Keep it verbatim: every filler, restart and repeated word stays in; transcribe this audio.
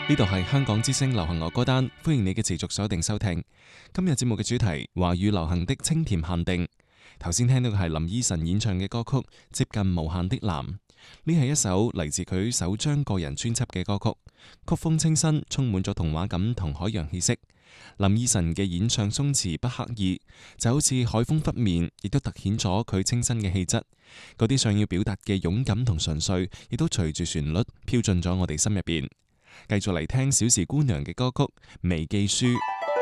呢度係香港之聲流行樂歌單，歡迎你嘅持續鎖定收聽。今日節目嘅主題華語流行的清甜限定。頭先聽到嘅係林依晨演唱嘅歌曲《接近無限的藍》，呢係一首嚟自佢首張個人專輯嘅歌曲，曲風清新，充滿咗童話感同海洋氣息。林依晨嘅演唱鬆弛不刻意，就好似海風拂面，亦都突顯咗佢清新嘅氣質。嗰啲想要表達嘅勇敢同純粹，亦都隨住旋律飄進咗我哋心入邊。繼續嚟聽小時姑娘嘅歌曲《微記書》。